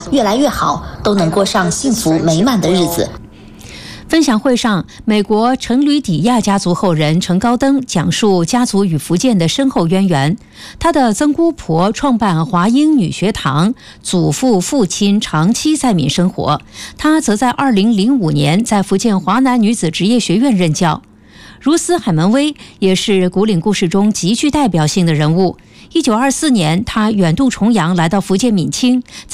越来越好，都能过上幸福美满的日子。 分享会上，美国陈吕底亚家族后人陈高登讲述家族与福建的深厚渊源。他的曾姑婆创办华英女学堂，祖父父亲长期在闽生活，他则在2005年在福建华南女子职业学院任教。如斯海门威也是古岭故事中极具代表性的人物。1924年，他远渡重洋来到福建闽清。